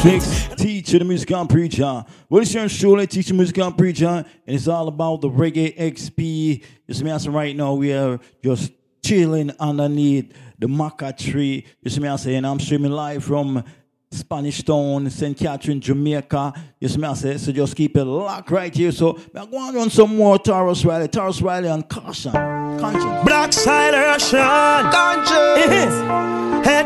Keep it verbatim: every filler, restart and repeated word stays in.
six, teacher, the music and preacher. Well, it's your show, like teacher, music and preacher, and it's all about the Reggae X P. You see me asking right now, we are just chilling underneath the maca tree. You see me saying, I'm streaming live from Spanish Town, Saint Catherine, Jamaica. You see me say, so just keep it locked right here. So I'm going to run some more Tarrus Riley, Tarrus Riley and Caution, Conscience. Black Side Russian, Conscience.